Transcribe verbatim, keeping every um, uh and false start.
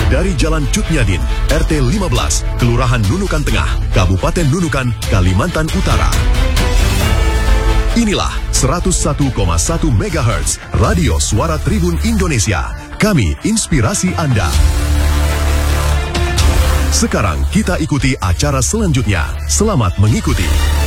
Dari Jalan Cut Nyadin, R T lima belas, Kelurahan Nunukan Tengah, Kabupaten Nunukan, Kalimantan Utara. Inilah seratus satu koma satu megahertz Radio Suara Tribun Indonesia. Kami inspirasi Anda. Sekarang kita ikuti acara selanjutnya. Selamat mengikuti.